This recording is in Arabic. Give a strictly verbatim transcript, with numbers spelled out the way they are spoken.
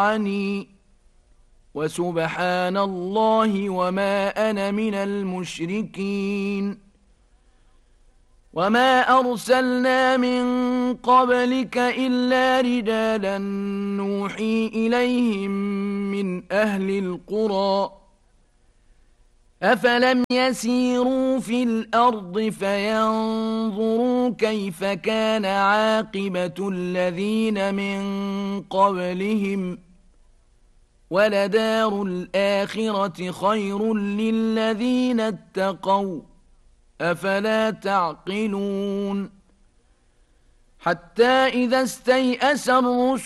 عني وسبحان الله وما أنا من المشركين وما أرسلنا من قبلك إلا رجالا نوحي إليهم من أهل القرى أفلم يسيروا في الأرض فينظروا كيف كان عاقبة الذين من قبلهم ولدار الآخرة خير للذين اتقوا أفلا تعقلون حتى إذا استيأس الرسل